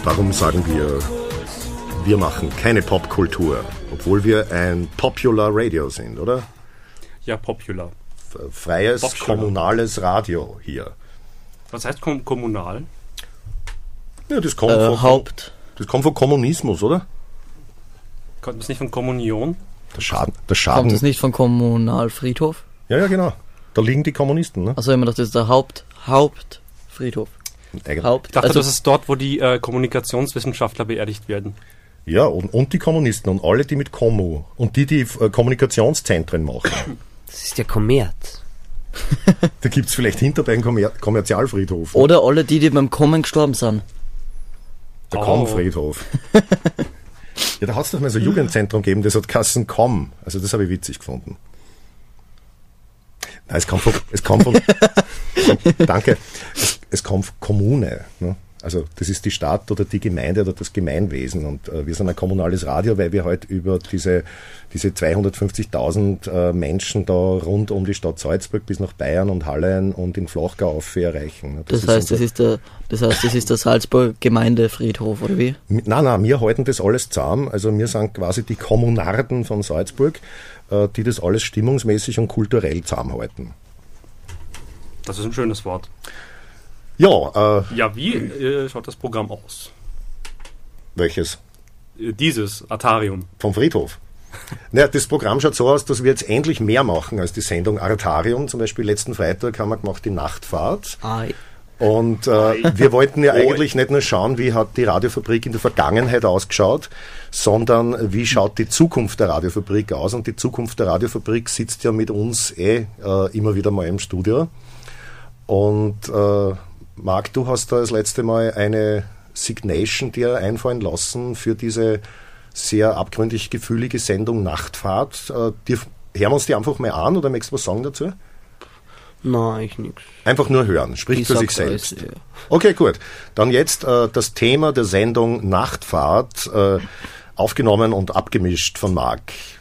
Warum sagen wir machen keine Popkultur, obwohl wir ein Popular Radio sind, oder? Ja, Popular. Freies, Popular. Kommunales Radio hier. Was heißt kommunal? Ja, das kommt das kommt von Kommunismus, oder? Kommt das nicht von Kommunion? Der Schaden. Kommt das nicht von Kommunalfriedhof? Ja, genau. Da liegen die Kommunisten, ne? Also immer, das ist der Hauptfriedhof. Eigentlich. Ich dachte, das ist dort, wo die Kommunikationswissenschaftler beerdigt werden. Ja, und die Kommunisten und alle, die mit Kommu und die Kommunikationszentren machen. Das ist der Kommerz. Da gibt es vielleicht Hinterberg einen Kommerzialfriedhof. Oder alle die beim Kommen gestorben sind. Der Komm-Friedhof. Ja, da hat es doch mal so ein Jugendzentrum gegeben, das hat Kassen Komm. Also das habe ich witzig gefunden. Nein, es kommt von danke. Es kommt von Kommune. Ne? Also das ist die Stadt oder die Gemeinde oder das Gemeinwesen. Und wir sind ein kommunales Radio, weil wir halt über diese 250.000 Menschen da rund um die Stadt Salzburg bis nach Bayern und Hallein und in Flachgau erreichen. Ne? Das heißt, das ist der Salzburger Gemeindefriedhof, oder wie? Nein, wir halten das alles zusammen. Also wir sind quasi die Kommunarden von Salzburg, die das alles stimmungsmäßig und kulturell zusammenhalten. Das ist ein schönes Wort. Ja, Ja, wie schaut das Programm aus? welches? Dieses Atarium. Vom Friedhof. Naja, das Programm schaut so aus, dass wir jetzt endlich mehr machen als die Sendung Aratarium. Zum Beispiel letzten Freitag haben wir gemacht die Nachtfahrt. Und wir wollten ja eigentlich nicht nur schauen, wie hat die Radiofabrik in der Vergangenheit ausgeschaut, sondern wie schaut die Zukunft der Radiofabrik aus. Und die Zukunft der Radiofabrik sitzt ja mit uns immer wieder mal im Studio. Und Marc, du hast da das letzte Mal eine Signation dir einfallen lassen für diese sehr abgründig gefühlige Sendung Nachtfahrt. Hören wir uns die einfach mal an oder möchtest du was sagen dazu? Nein, ich nix. Einfach nur hören, spricht Ich für sich sag's selbst. alles, ja. Okay, gut. Dann jetzt das Thema der Sendung Nachtfahrt, aufgenommen und abgemischt von Marc.